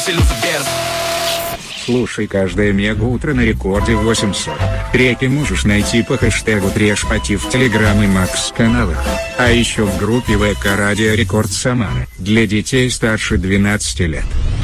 Слушай каждое мега-утро на рекорде 840. Треки можешь найти по хэштегу Трешпати в Телеграм и Макс каналах. А еще в группе ВК Радио Рекорд Самары для детей старше 12 лет.